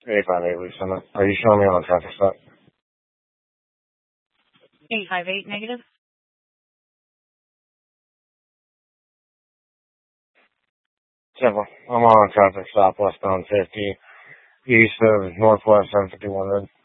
858 Lee Summit. Are you showing me on a traffic stop? 858 negative. Simple. I'm on a traffic stop westbound 50, east of Northwest 751 Road.